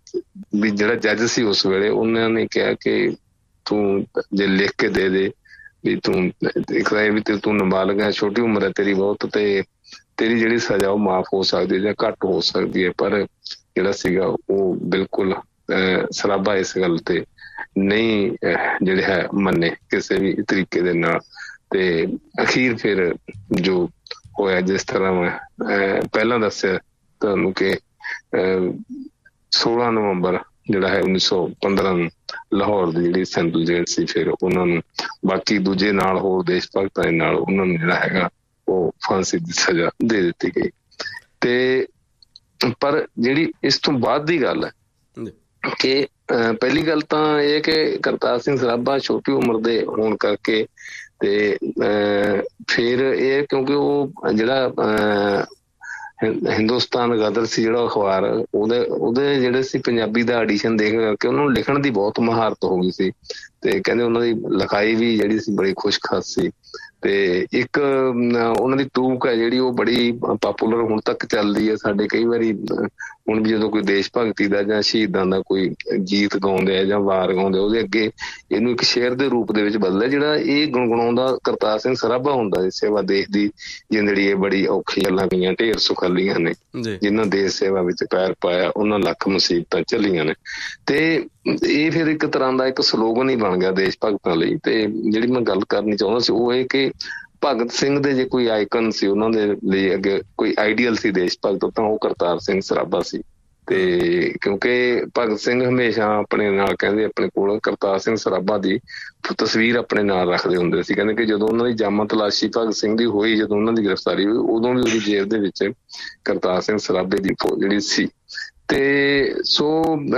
ਵੀ ਜਿਹੜਾ ਜੱਜ ਸੀ ਉਸ ਵੇਲੇ ਉਹਨਾਂ ਨੇ ਕਿਹਾ ਕਿ ਤੂੰ ਜੇ ਲਿਖ ਕੇ ਦੇ ਦੇ ਵੀ ਤੂੰ ਇੱਕ ਤਾਂ ਇਹ ਵੀ ਤੂੰ ਨਾਬਾਲਗ ਹੈ, ਛੋਟੀ ਉਮਰ ਹੈ ਤੇਰੀ ਬਹੁਤ, ਤੇ ਤੇਰੀ ਜਿਹੜੀ ਸਜ਼ਾ ਉਹ ਮਾਫ਼ ਹੋ ਸਕਦੀ ਹੈ ਜਾਂ ਘੱਟ ਹੋ ਸਕਦੀ ਹੈ। ਪਰ ਜਿਹੜਾ ਸੀਗਾ ਉਹ ਬਿਲਕੁਲ ਅਹ ਸਰਾਭਾ ਇਸ ਗੱਲ ਤੇ ਨਹੀਂ ਜਿਹੜੇ ਹੈ ਮੰਨੇ ਕਿਸੇ ਵੀ ਤਰੀਕੇ ਦੇ ਨਾਲ। ਤੇ ਅਖੀਰ ਫਿਰ ਜੋ ਹੋਇਆ, ਜਿਸ ਤਰ੍ਹਾਂ ਮੈਂ ਅਹ ਪਹਿਲਾਂ ਦੱਸਿਆ ਤੁਹਾਨੂੰ ਕਿ ਅਹ ਸੋਲਾਂ ਨਵੰਬਰ ਜਿਹੜਾ ਹੈ ਉੱਨੀ ਸੌ ਪੰਦਰਾਂ ਨੂੰ ਲਾਹੌਰ ਦੀ ਜਿਹੜੀ ਸੈਂਟਰਲ ਜੇਲ੍ਹ ਸੀ, ਫਿਰ ਉਹਨਾਂ ਨੂੰ ਬਾਕੀ ਦੂਜੇ ਨਾਲ ਹੋਰ ਦੇਸ਼ ਭਗਤਾਂ ਦੇ ਨਾਲ ਉਹਨਾਂ ਨੂੰ ਜਿਹੜਾ ਹੈਗਾ ਉਹ ਫਾਂਸੀ ਦੀ ਸਜ਼ਾ ਦੇ ਦਿੱਤੀ ਗਈ। ਤੇ ਪਰ ਜਿਹੜੀ ਇਸ ਤੋਂ ਬਾਅਦ ਦੀ ਗੱਲ ਹੈ ਕਿ ਅਹ ਪਹਿਲੀ ਗੱਲ ਤਾਂ ਇਹ ਕਿ ਕਰਤਾਰ ਸਿੰਘ ਸਰਾਭਾ ਛੋਟੀ ਉਮਰ ਦੇ ਹੋਣ ਕਰਕੇ ਤੇ ਅਹ ਫਿਰ ਇਹ ਕਿਉਂਕਿ ਉਹ ਜਿਹੜਾ ਅਹ ਹਿੰਦੁਸਤਾਨ ਗਦਰ ਸੀ ਜਿਹੜਾ ਅਖਬਾਰ, ਉਹਦੇ ਉਹਦੇ ਜਿਹੜੇ ਸੀ ਪੰਜਾਬੀ ਦਾ ਐਡੀਸ਼ਨ ਦੇਖ ਕਰਕੇ ਉਹਨਾਂ ਨੂੰ ਲਿਖਣ ਦੀ ਬਹੁਤ ਮਹਾਰਤ ਹੋ ਗਈ ਸੀ। ਤੇ ਕਹਿੰਦੇ ਉਹਨਾਂ ਦੀ ਲਿਖਾਈ ਵੀ ਜਿਹੜੀ ਸੀ ਬੜੀ ਖੁਸ਼ਖਾਸ ਸੀ। ਤੇ ਇੱਕ ਉਹਨਾਂ ਦੀ ਟੂਕ ਹੈ ਜਿਹੜੀ ਉਹ ਬੜੀ ਪਾਪੂਲਰ ਹੁਣ ਤੱਕ ਚੱਲਦੀ ਹੈ ਸਾਡੇ। ਕਈ ਵਾਰੀ ਹੁਣ ਵੀ ਜਦੋਂ ਕੋਈ ਦੇਸ਼ ਭਗਤੀ ਦਾ ਜਾਂ ਸ਼ਹੀਦਾਂ ਦਾ ਕੋਈ ਗੀਤ ਗਾਉਂਦੇ ਆ ਜਾਂ ਵਾਰ ਗਾਉਂਦੇ, ਉਹਦੇ ਅੱਗੇ ਇਹਨੂੰ ਇੱਕ ਸ਼ੇਰ ਦੇ ਰੂਪ ਦੇ ਵਿੱਚ ਬਦਲਿਆ। ਜਿਹੜਾ ਇਹ ਗੁਣਗੁਣਾਉਂਦਾ ਕਰਤਾਰ ਸਿੰਘ ਸਰਾਭਾ ਹੁੰਦਾ ਸੀ, ਸੇਵਾ ਦੇਸ਼ ਦੀ ਜ਼ਿੰਦੜੀ ਇਹ ਬੜੀ ਔਖੀ ਗੱਲਾਂ ਗਈਆਂ, ਢੇਰ ਸੁਖਾਲੀਆਂ ਨੇ, ਜਿਨ੍ਹਾਂ ਦੇਸ਼ ਸੇਵਾ ਵਿੱਚ ਪੈਰ ਪਾਇਆ ਉਹਨਾਂ ਲੱਖ ਮੁਸੀਬਤਾਂ ਝੱਲੀਆਂ ਨੇ। ਤੇ ਇਹ ਫਿਰ ਇੱਕ ਤਰ੍ਹਾਂ ਦਾ ਇੱਕ ਸਲੋਗਨ ਹੀ ਬਣ ਗਿਆ ਦੇਸ਼ ਭਗਤਾਂ ਲਈ। ਤੇ ਜਿਹੜੀ ਮੈਂ ਗੱਲ ਕਰਨੀ ਚਾਹੁੰਦਾ ਸੀ ਉਹ ਇਹ ਕਿ ਭਗਤ ਸਿੰਘ ਦੇ ਜੇ ਕੋਈ ਆਈਕਨ ਸੀ ਉਹਨਾਂ ਦੇ ਲਈ ਅੱਗੇ ਕੋਈ ਆਈਡੀਅਲ ਸੀ ਦੇਸ਼ ਭਗਤ, ਤਾਂ ਉਹ ਕਰਤਾਰ ਸਿੰਘ ਸਰਾਭਾ ਸੀ। ਤੇ ਕਿਉਂਕਿ ਭਗਤ ਸਿੰਘ ਹਮੇਸ਼ਾ ਆਪਣੇ ਨਾਲ ਕਹਿੰਦੇ ਆਪਣੇ ਕੋਲ ਕਰਤਾਰ ਸਿੰਘ ਸਰਾਭਾ ਦੀ ਤਸਵੀਰ ਆਪਣੇ ਨਾਲ ਰੱਖਦੇ ਹੁੰਦੇ ਸੀ। ਕਹਿੰਦੇ ਕਿ ਜਦੋਂ ਉਹਨਾਂ ਦੀ ਜਾਮਾ ਤਲਾਸ਼ੀ ਭਗਤ ਸਿੰਘ ਦੀ ਹੋਈ, ਜਦੋਂ ਉਹਨਾਂ ਦੀ ਗ੍ਰਿਫਤਾਰੀ ਹੋਈ, ਉਦੋਂ ਵੀ ਉਹਦੀ ਜੇਲ੍ਹ ਦੇ ਵਿੱਚ ਕਰਤਾਰ ਸਿੰਘ ਸਰਾਭੇ ਦੀ ਜਿਹੜੀ ਸੀ। ਤੇ ਸੋ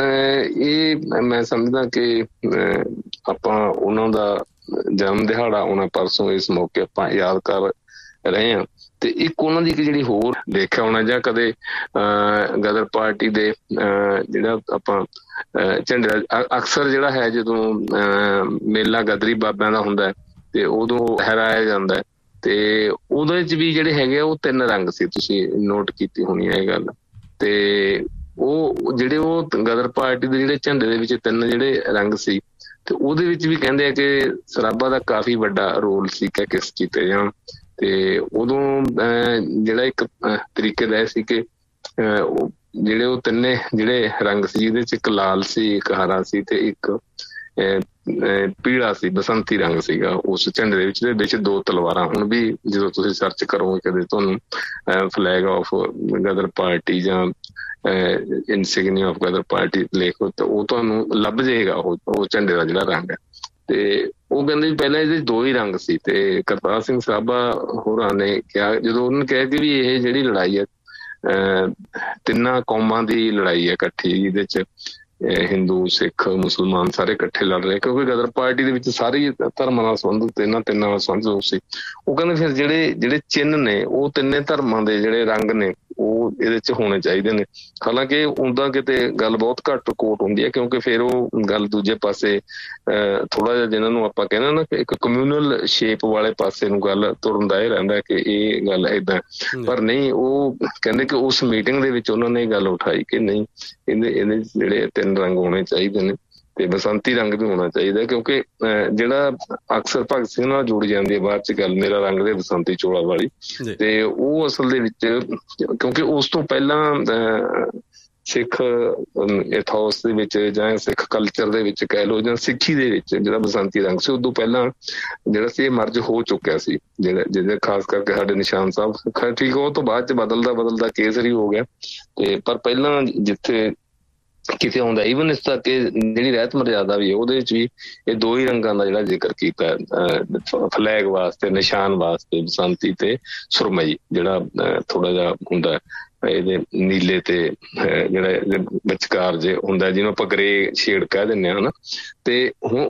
ਇਹ ਮੈਂ ਸਮਝਦਾ ਕਿ ਆਪਾਂ ਉਹਨਾਂ ਦਾ ਜਨਮ ਦਿਹਾੜਾ ਆਉਣਾ ਪਰਸੋਂ, ਇਸ ਮੌਕੇ ਆਪਾਂ ਯਾਦ ਕਰ ਰਹੇ ਹਾਂ। ਤੇ ਇੱਕ ਉਹਨਾਂ ਦੀ ਇੱਕ ਜਿਹੜੀ ਹੋਰ ਦੇਖਿਆ ਹੋਣਾ ਜਾਂ ਕਦੇ ਅਹ ਗਦਰ ਪਾਰਟੀ ਦੇ ਅਹ ਜਿਹੜਾ ਆਪਾਂ ਝੰਡੇ ਅਕਸਰ ਜਿਹੜਾ ਹੈ ਜਦੋਂ ਅਹ ਮੇਲਾ ਗਦਰੀ ਬਾਬਿਆਂ ਦਾ ਹੁੰਦਾ ਤੇ ਉਦੋਂ ਲਹਿਰਾਇਆ ਜਾਂਦਾ, ਤੇ ਉਹਦੇ ਚ ਵੀ ਜਿਹੜੇ ਹੈਗੇ ਉਹ ਤਿੰਨ ਰੰਗ ਸੀ, ਤੁਸੀਂ ਨੋਟ ਕੀਤੀ ਹੋਣੀ ਹੈ ਇਹ ਗੱਲ। ਤੇ ਉਹ ਜਿਹੜੇ ਉਹ ਗਦਰ ਪਾਰਟੀ ਦੇ ਜਿਹੜੇ ਝੰਡੇ ਦੇ ਵਿੱਚ ਤਿੰਨ ਜਿਹੜੇ ਰੰਗ ਸੀ, ਤੇ ਉਹਦੇ ਵਿੱਚ ਵੀ ਕਹਿੰਦੇ ਆ ਕਿ ਸਰਾਭਾ ਦਾ ਕਾਫੀ ਵੱਡਾ ਰੋਲ ਸੀ ਕਿ ਕਿਸ ਕੀਤੇ ਜਾਣ। ਤੇ ਉਦੋਂ ਅਹ ਜਿਹੜਾ ਇੱਕ ਤਰੀਕੇ ਦਾ ਸੀ ਕਿ ਅਹ ਜਿਹੜੇ ਉਹ ਤਿੰਨੇ ਜਿਹੜੇ ਰੰਗ ਸੀ, ਜਿਹਦੇ ਚ ਇੱਕ ਲਾਲ ਸੀ, ਇੱਕ ਹਰਾ ਸੀ ਤੇ ਇੱਕ ਪੀਲਾ ਸੀ, ਬਸੰਤੀ ਰੰਗ ਸੀਗਾ ਉਸ ਝੰਡੇ ਦੇ ਵਿੱਚ। ਦੇ ਵਿੱਚ ਦੋ ਤਲਵਾਰਾਂ, ਹੁਣ ਵੀ ਜਦੋਂ ਤੁਸੀਂ ਸਰਚ ਕਰੋਗੇ ਕਦੇ ਤੁਹਾਨੂੰ ਫਲੈਗ ਆਫ ਗਦਰ ਪਾਰਟੀ ਜਾਂ ਇਨਸਿਗਨੀਆ ਆਫ ਗਦਰ ਪਾਰਟੀ ਲਿਖੋ ਤਾਂ ਉਹ ਤੁਹਾਨੂੰ ਲੱਭ ਜਾਏਗਾ ਉਹ ਉਹ ਝੰਡੇ ਦਾ ਜਿਹੜਾ ਰੰਗ ਹੈ। ਤੇ ਉਹ ਕਹਿੰਦੇ ਪਹਿਲਾਂ ਇਹਦੇ ਦੋ ਹੀ ਰੰਗ ਸੀ। ਤੇ ਕਰਤਾਰ ਸਿੰਘ ਸਰਾਭਾ ਹੋਰਾਂ ਨੇ ਕਿਹਾ, ਜਦੋਂ ਉਹਨਾਂ ਨੇ ਕਿਹਾ ਕਿ ਵੀ ਇਹ ਜਿਹੜੀ ਲੜਾਈ ਹੈ ਅਹ ਤਿੰਨਾਂ ਕੌਮਾਂ ਦੀ ਲੜਾਈ ਹੈ ਇਕੱਠੀ, ਜਿਹਦੇ ਚ ਹਿੰਦੂ, ਸਿੱਖ, ਮੁਸਲਮਾਨ ਸਾਰੇ ਇਕੱਠੇ ਲੜ ਰਹੇ, ਕਿਉਂਕਿ ਗਦਰ ਪਾਰਟੀ ਦੇ ਵਿੱਚ ਸਾਰੇ ਧਰਮਾਂ ਨਾਲ ਸੰਬੰਧਿਤ ਇਹਨਾਂ ਤਿੰਨਾਂ ਨਾਲ ਸੰਬੰਧਿਤ ਸੀ। ਉਹ ਕਹਿੰਦੇ ਫਿਰ ਜਿਹੜੇ ਜਿਹੜੇ ਚਿੰਨ੍ਹ ਨੇ ਉਹ ਤਿੰਨੇ ਧਰਮਾਂ ਦੇ ਜਿਹੜੇ ਰੰਗ ਨੇ ਉਹ ਇਹਦੇ ਚ ਹੋਣੇ ਚਾਹੀਦੇ ਨੇ। ਹਾਲਾਂਕਿ ਉਹਦਾ ਕਿਤੇ ਗੱਲ ਬਹੁਤ ਘੱਟ ਕੋਟ ਹੁੰਦੀ ਹੈ, ਕਿਉਂਕਿ ਫਿਰ ਉਹ ਗੱਲ ਦੂਜੇ ਪਾਸੇ ਅਹ ਥੋੜਾ ਜਿਹਾ ਜਿਹਨਾਂ ਨੂੰ ਆਪਾਂ ਕਹਿੰਦੇ ਨਾ ਇੱਕ ਕਮਿਊਨਲ ਸ਼ੇਪ ਵਾਲੇ ਪਾਸੇ ਨੂੰ ਗੱਲ ਤੁਰਨ ਦਾ ਇਹ ਰਹਿੰਦਾ ਕਿ ਇਹ ਗੱਲ ਏਦਾਂ। ਪਰ ਨਹੀਂ, ਉਹ ਕਹਿੰਦੇ ਕਿ ਉਸ ਮੀਟਿੰਗ ਦੇ ਵਿੱਚ ਉਹਨਾਂ ਨੇ ਇਹ ਗੱਲ ਉਠਾਈ ਕਿ ਨਹੀਂ, ਇਹਦੇ ਇਹਦੇ ਜਿਹੜੇ ਤਿੰਨ ਰੰਗ ਹੋਣੇ ਚਾਹੀਦੇ ਨੇ ਤੇ ਬਸੰਤੀ ਰੰਗ ਵੀ ਹੋਣਾ ਚਾਹੀਦਾ, ਕਿਉਂਕਿ ਜਿਹੜਾ ਅਕਸਰ ਭਗਤ ਸਿੰਘ ਨਾਲ ਜੁੜ ਜਾਂਦੀ ਹੈ ਬਾਅਦ ਚ ਗੱਲ, ਮੇਰਾ ਰੰਗ ਦੇ ਬਸੰਤੀ ਚੋਲਾ ਵਾਲੀ। ਤੇ ਉਹ ਅਸਲ ਦੇ ਵਿੱਚ ਕਿਉਂਕਿ ਉਸ ਤੋਂ ਪਹਿਲਾਂ ਅਹ ਸਿੱਖ ਇਥੋਸ ਦੇ ਵਿੱਚ ਜਾਂ ਸਿੱਖ ਕਲਚਰ ਦੇ ਵਿੱਚ ਕਹਿ ਲਓ ਜਾਂ ਸਿੱਖੀ ਦੇ ਵਿੱਚ ਜਿਹੜਾ ਬਸੰਤੀ ਰੰਗ ਸੀ ਉਦੋਂ ਪਹਿਲਾਂ ਜਿਹੜਾ ਸੀ ਇਹ ਮਰਜ ਹੋ ਚੁੱਕਿਆ ਸੀ। ਜਿਹੜਾ ਜਿਹਦੇ ਖਾਸ ਕਰਕੇ ਸਾਡੇ ਨਿਸ਼ਾਨ ਸਾਹਿਬ ਠੀਕ ਉਹ ਤੋਂ ਬਾਅਦ ਚ ਬਦਲਦਾ ਬਦਲਦਾ ਕੇਸਰੀ ਹੋ ਗਿਆ। ਤੇ ਪਰ ਪਹਿਲਾਂ ਜਿੱਥੇ ਕਿਤੇ ਆਉਂਦਾ ਈਵਨ ਇਸ ਤੱਕ ਜਿਹੜੀ ਰਹਿਤ ਮਰਜ਼ਾਦਾ ਵੀ ਹੈ ਉਹਦੇ ਵਿੱਚ ਵੀ ਇਹ ਦੋ ਹੀ ਰੰਗਾਂ ਦਾ ਜਿਹੜਾ ਜ਼ਿਕਰ ਕੀਤਾ, ਫਲੈਗ ਵਾਸਤੇ, ਨਿਸ਼ਾਨ ਵਾਸਤੇ ਬਸੰਤੀ ਤੇ ਸੁਰਮਈ, ਜਿਹੜਾ ਥੋੜਾ ਜਿਹਾ ਹੁੰਦਾ ਇਹਦੇ ਨੀਲੇ ਤੇ ਜਿਹੜਾ ਵਿਚਕਾਰ ਜੇ ਹੁੰਦਾ ਜਿਹਨੂੰ ਆਪਾਂ ਗਰੇ ਸ਼ੇਡ ਕਹਿ ਦਿੰਦੇ ਹਾਂ ਹਨਾ। ਤੇ ਹੁਣ